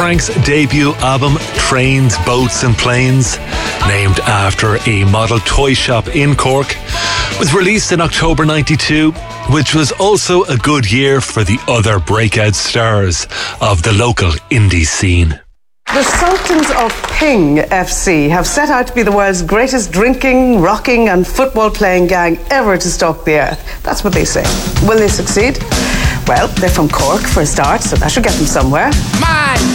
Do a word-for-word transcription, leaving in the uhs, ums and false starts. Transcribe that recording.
Frank's debut album, Trains, Boats and Planes, named after a model toy shop in Cork, was released in October ninety-two, which was also a good year for the other breakout stars of the local indie scene. The Sultans of Ping F C have set out to be the world's greatest drinking, rocking and football-playing gang ever to stalk the earth. That's what they say. Will they succeed? Well, they're from Cork for a start, so that should get them somewhere. My